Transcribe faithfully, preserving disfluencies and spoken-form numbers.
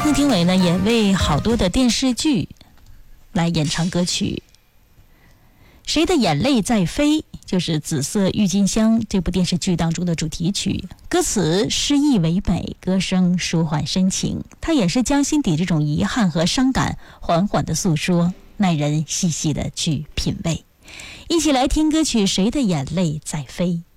孟庭苇呢，也为好多的电视剧来演唱歌曲。谁的眼泪在飞，就是《紫色郁金香》这部电视剧当中的主题曲，歌词诗意唯美，歌声舒缓深情，它也是将心底这种遗憾和伤感缓缓的诉说，耐人细细的去品味。一起来听歌曲《谁的眼泪在飞》。